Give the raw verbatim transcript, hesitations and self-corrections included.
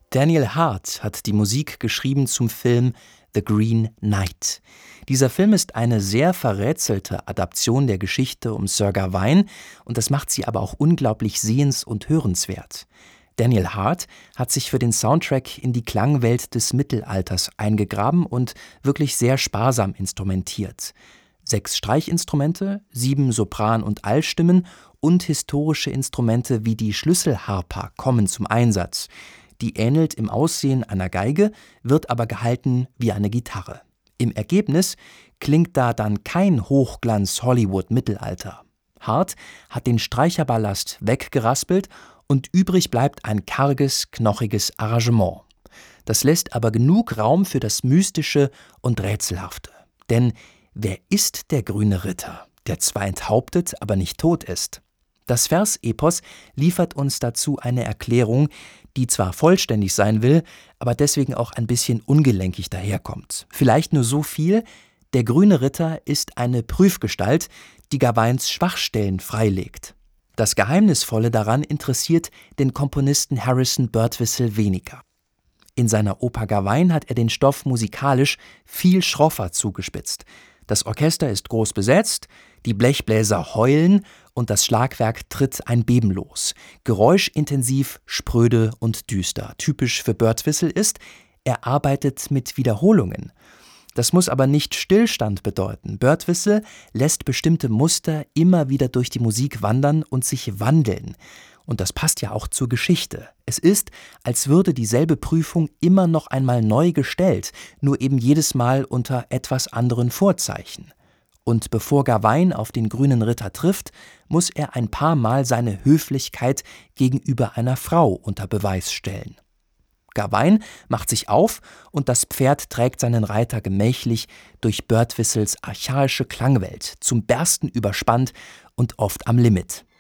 Daniel Hart hat die Musik geschrieben zum Film The Green Knight. Dieser Film ist eine sehr verrätselte Adaption der Geschichte um Sir Gawain und das macht sie aber auch unglaublich sehens- und hörenswert. Daniel Hart hat sich für den Soundtrack in die Klangwelt des Mittelalters eingegraben und wirklich sehr sparsam instrumentiert. Sechs Streichinstrumente, sieben Sopran- und Altstimmen und historische Instrumente wie die Schlüsselharpa kommen zum Einsatz. Die ähnelt im Aussehen einer Geige, wird aber gehalten wie eine Gitarre. Im Ergebnis klingt da dann kein Hochglanz-Hollywood-Mittelalter. Hart hat den Streicherballast weggeraspelt und übrig bleibt ein karges, knochiges Arrangement. Das lässt aber genug Raum für das Mystische und Rätselhafte. Denn wer ist der grüne Ritter, der zwar enthauptet, aber nicht tot ist? Das Versepos liefert uns dazu eine Erklärung, die zwar vollständig sein will, aber deswegen auch ein bisschen ungelenkig daherkommt. Vielleicht nur so viel: Der grüne Ritter ist eine Prüfgestalt, die Gawains Schwachstellen freilegt. Das Geheimnisvolle daran interessiert den Komponisten Harrison Birtwistle weniger. In seiner Oper Gawain hat er den Stoff musikalisch viel schroffer zugespitzt. Das Orchester ist groß besetzt, die Blechbläser heulen und das Schlagwerk tritt ein Beben los. Geräuschintensiv, spröde und düster. Typisch für Birtwistle ist, er arbeitet mit Wiederholungen. Das muss aber nicht Stillstand bedeuten. Birtwistle lässt bestimmte Muster immer wieder durch die Musik wandern und sich wandeln. Und das passt ja auch zur Geschichte. Es ist, als würde dieselbe Prüfung immer noch einmal neu gestellt, nur eben jedes Mal unter etwas anderen Vorzeichen. Und bevor Gawain auf den grünen Ritter trifft, muss er ein paar Mal seine Höflichkeit gegenüber einer Frau unter Beweis stellen. Gawain macht sich auf und das Pferd trägt seinen Reiter gemächlich durch Birtwistles archaische Klangwelt, zum Bersten überspannt und oft am Limit.